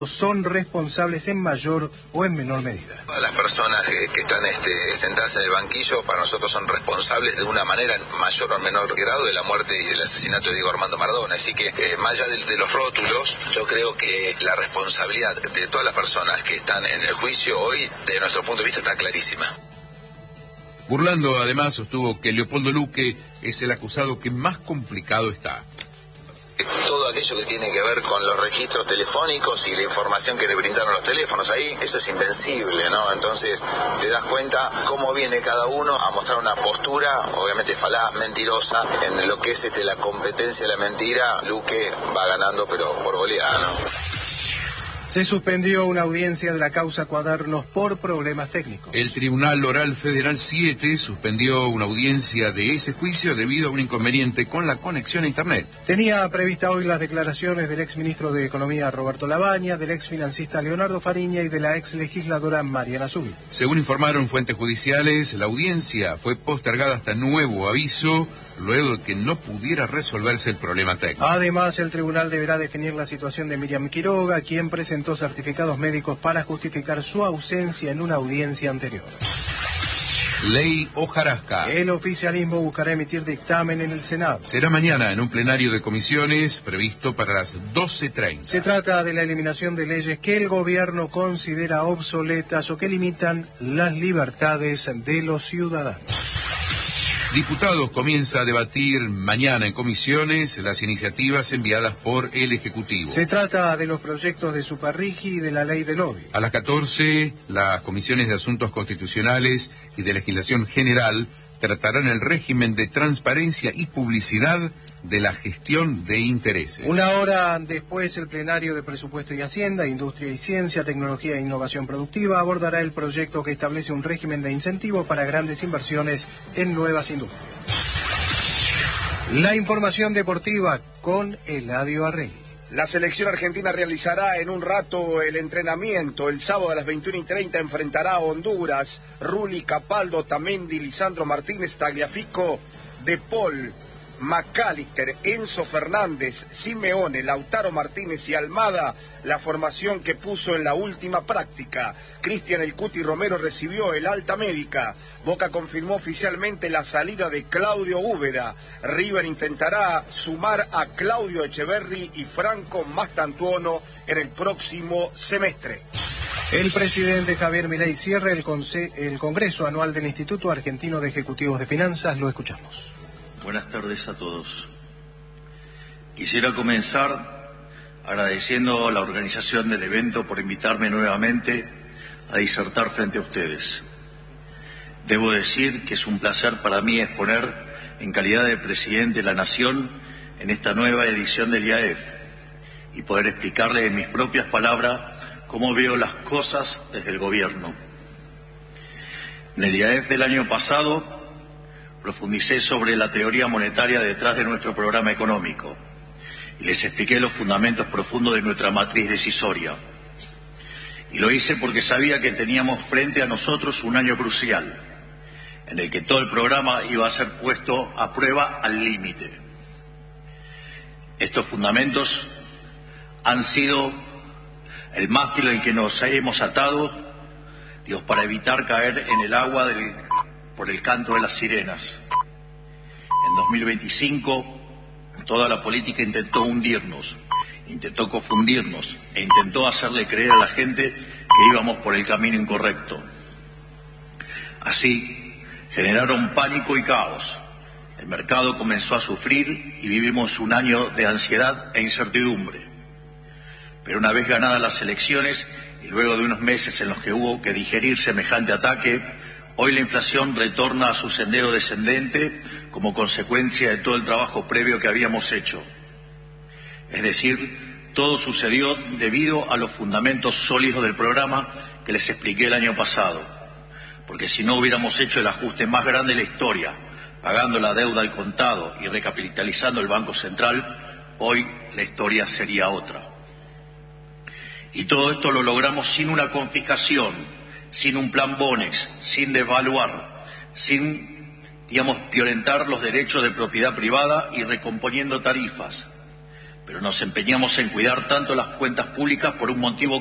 son responsables en mayor o en menor medida. Las personas que están sentadas en el banquillo para nosotros son responsables de una manera en mayor o menor grado de la muerte y del asesinato de Diego Armando Maradona. Así que más allá de los rótulos, yo creo que la responsabilidad de todas las personas que están en el juicio hoy, de nuestro punto de vista, está clarísima. Burlando además sostuvo que Leopoldo Luque es el acusado que más complicado está. Todo aquello que tiene que ver con los registros telefónicos y la información que le brindaron los teléfonos ahí, eso es invencible, ¿no? Entonces te das cuenta cómo viene cada uno a mostrar una postura, obviamente falaz, mentirosa, en lo que es la competencia de la mentira. Luque va ganando, pero por goleada, ¿no? Se suspendió una audiencia de la causa Cuadernos por problemas técnicos. El Tribunal Oral Federal 7 suspendió una audiencia de ese juicio debido a un inconveniente con la conexión a Internet. Tenía prevista hoy las declaraciones del exministro de Economía Roberto Labaña, del exfinancista Leonardo Fariña y de la exlegisladora Mariana Zubiri. Según informaron fuentes judiciales, la audiencia fue postergada hasta nuevo aviso, luego de que no pudiera resolverse el problema técnico. Además, el tribunal deberá definir la situación de Miriam Quiroga, quien presentó certificados médicos para justificar su ausencia en una audiencia anterior. Ley hojarasca. El oficialismo buscará emitir dictamen en el Senado. Será mañana en un plenario de comisiones previsto para las 12:30. Se trata de la eliminación de leyes que el gobierno considera obsoletas o que limitan las libertades de los ciudadanos. Diputados comienza a debatir mañana en comisiones las iniciativas enviadas por el Ejecutivo. Se trata de los proyectos de Superrigi y de la ley del lobby. A las 14, las comisiones de Asuntos Constitucionales y de Legislación General tratarán el régimen de transparencia y publicidad de la gestión de intereses. Una hora después, el plenario de Presupuesto y Hacienda, Industria y Ciencia, Tecnología e Innovación Productiva abordará el proyecto que establece un régimen de incentivo para grandes inversiones en nuevas industrias. La información deportiva con Eladio Arregui. La selección argentina realizará en un rato el entrenamiento. El sábado a las 21:30 enfrentará a Honduras. Rulli, Capaldo, Tamendi, Lisandro Martínez, Tagliafico, De Paul, McAllister, Enzo Fernández, Simeone, Lautaro Martínez y Almada, la formación que puso en la última práctica. Cristian El Cuti Romero recibió el alta médica. Boca confirmó oficialmente la salida de Claudio Úbeda. River intentará sumar a Claudio Echeverri y Franco Mastantuono en el próximo semestre. El presidente Javier Milei cierra el Congreso Anual del Instituto Argentino de Ejecutivos de Finanzas. Lo escuchamos. Buenas tardes a todos. Quisiera comenzar agradeciendo a la organización del evento por invitarme nuevamente a disertar frente a ustedes. Debo decir que es un placer para mí exponer en calidad de presidente de la Nación en esta nueva edición del IAEF y poder explicarle en mis propias palabras cómo veo las cosas desde el gobierno. En el IAEF del año pasado profundicé sobre la teoría monetaria detrás de nuestro programa económico y les expliqué los fundamentos profundos de nuestra matriz decisoria. Y lo hice porque sabía que teníamos frente a nosotros un año crucial, en el que todo el programa iba a ser puesto a prueba al límite. Estos fundamentos han sido el mástil en que nos hemos atado, Dios, para evitar caer en el agua por el canto de las sirenas. En 2025, toda la política intentó hundirnos, intentó confundirnos e intentó hacerle creer a la gente que íbamos por el camino incorrecto. Así, generaron pánico y caos. El mercado comenzó a sufrir y vivimos un año de ansiedad e incertidumbre. Pero una vez ganadas las elecciones y luego de unos meses en los que hubo que digerir semejante ataque, hoy la inflación retorna a su sendero descendente como consecuencia de todo el trabajo previo que habíamos hecho. Es decir, todo sucedió debido a los fundamentos sólidos del programa que les expliqué el año pasado. Porque si no hubiéramos hecho el ajuste más grande de la historia, pagando la deuda al contado y recapitalizando el Banco Central, hoy la historia sería otra. Y todo esto lo logramos sin una confiscación, sin un plan Bonex, sin devaluar, sin, violentar los derechos de propiedad privada y recomponiendo tarifas. pero nos empeñamos en cuidar tanto las cuentas públicas por un motivo